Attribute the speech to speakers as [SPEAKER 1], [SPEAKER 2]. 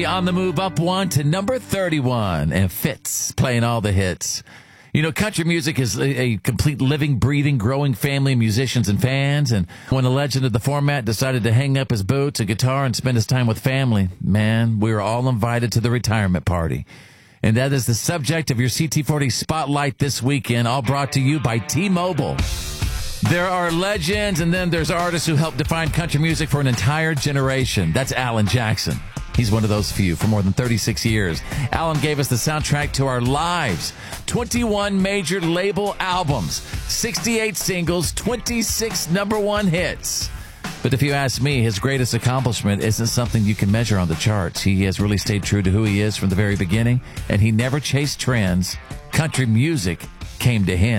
[SPEAKER 1] On the move up one to number 31, and Fitz playing all the hits. You know, country music is a complete living, breathing, growing family of musicians and fans. And when a legend of the format decided to hang up his boots and guitar and spend his time with family, man, we were all invited to the retirement party. And that is the subject of your CT40 Spotlight this weekend, all brought to you by T-Mobile. There are legends, and then there's artists who helped define country music for an entire generation. That's Alan Jackson. He's one of those few. For more than 36 years, Alan gave us the soundtrack to our lives. 21 major label albums, 68 singles, 26 number one hits. But if you ask me, his greatest accomplishment isn't something you can measure on the charts. He has really stayed true to who he is from the very beginning, and he never chased trends. Country music came to him.